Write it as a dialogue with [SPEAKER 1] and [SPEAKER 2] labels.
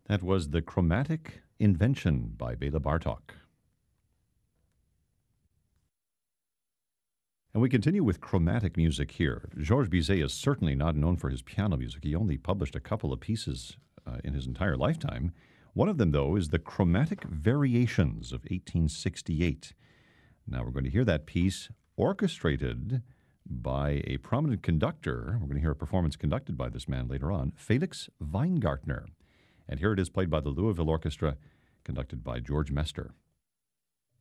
[SPEAKER 1] That was The Chromatic Invention by Bela Bartok. And we continue with chromatic music here. Georges Bizet is certainly not known for his piano music. He only published a couple of pieces in his entire lifetime. One of them, though, is the Chromatic Variations of 1868. Now we're going to hear that piece orchestrated by a prominent conductor. We're going to hear a performance conducted by this man later on, Felix Weingartner. And here it is played by the Louisville Orchestra, conducted by George Mester.